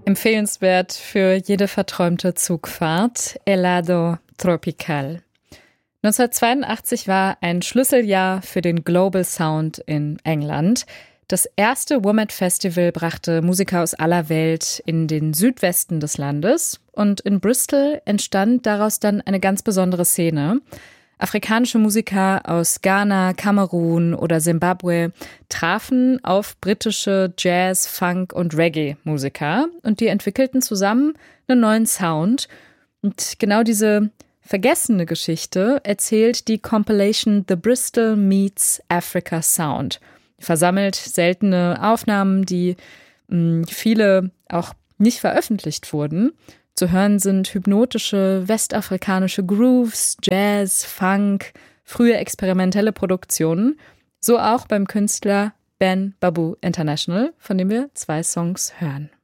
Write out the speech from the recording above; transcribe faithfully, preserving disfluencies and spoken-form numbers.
Empfehlenswert für jede verträumte Zugfahrt, Helado Tropical. neunzehnhundertzweiundachtzig war ein Schlüsseljahr für den Global Sound in England. Das erste WOMAD Festival brachte Musiker aus aller Welt in den Südwesten des Landes und in Bristol entstand daraus dann eine ganz besondere Szene. Afrikanische Musiker aus Ghana, Kamerun oder Simbabwe trafen auf britische Jazz-, Funk- und Reggae-Musiker und die entwickelten zusammen einen neuen Sound. Und genau diese vergessene Geschichte erzählt die Compilation The Bristol Meets Africa Sound. Versammelt seltene Aufnahmen, die mh, viele auch nicht veröffentlicht wurden. Zu hören sind hypnotische westafrikanische Grooves, Jazz, Funk, frühe experimentelle Produktionen. So auch beim Künstler Ben Babu International, von dem wir zwei Songs hören.